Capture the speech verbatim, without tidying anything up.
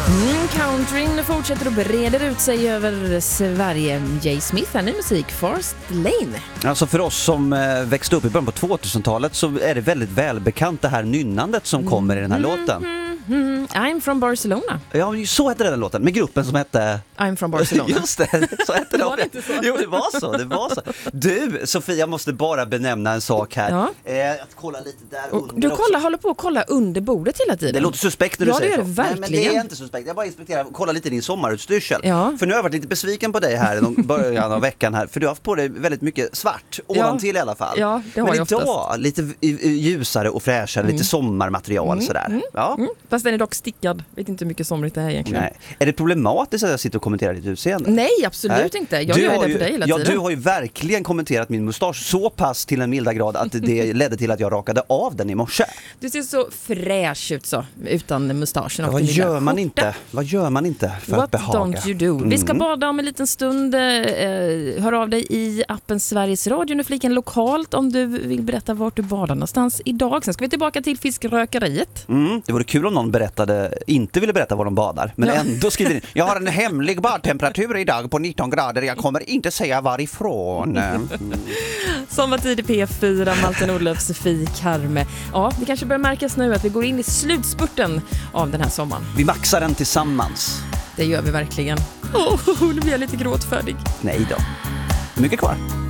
Mm, countryn fortsätter och breder ut sig över Sverige. Jay Smith, han är musik, Forest Lane. Alltså för oss som eh, växte upp i början på tvåtusentalet så är det väldigt välbekant det här nynnandet som mm. kommer i den här mm, låten. Mm, mm. I'm from Barcelona. Ja, så hette den låten, med gruppen som hette... I'm from Barcelona. Just det, så hette det. Var det inte så? Jo, det var så, det var så. Du, Sofia, jag måste bara benämna en sak här. Ja. Eh, att kolla lite där och under Du kollar, håller på att kolla under bordet hela tiden. Det låter suspekt när du ja, säger det så. Det verkligen. Nej, men det är inte suspekt. Jag bara inspekterar, kolla lite din sommarutstyrsel. Ja. För nu har jag varit lite besviken på dig här i början av veckan här. För du har haft på dig väldigt mycket svart, ovantill ja. i alla fall. Ja, det har men jag idag oftast. lite ljusare och fräschare, mm. lite sommarmaterial mm. sådär. Mm. Ja. Mm. Fast den är dock stickad. Vet inte hur mycket somrigt det här egentligen. Nej. Är det problematiskt att jag sitter och kommenterar ditt utseende? Nej, absolut Nej. inte. Jag du gör det ju, för dig hela ja, tiden. Du har ju verkligen kommenterat min mustasch så pass till en milda grad att det ledde till att jag rakade av den i morse. Du ser så fräsch ut så, utan mustaschen. Ja, vad gör man inte? Vad gör man inte för What att behaga? Don't you do? Mm. Vi ska bada om en liten stund. Eh, hör av dig i appen Sveriges Radio. Nu fliken lokalt om du vill berätta vart du badar någonstans idag. Sen ska vi tillbaka till fiskrökeriet. Mm, det vore kul om någon berättade, inte ville berätta var de badar. Men ja. ändå skriver in, jag har en hemlig badtemperatur idag på nitton grader. Jag kommer inte säga varifrån. Mm. Sommartid i P fyra, Malte Nordlöf, Sofie Karme. Ja, det kanske börjar märkas nu att vi går in i slutspurten av den här sommaren. Vi maxar den tillsammans. Det gör vi verkligen. Åh, oh, nu blir jag lite gråtfärdig. Nej då. Mycket kvar.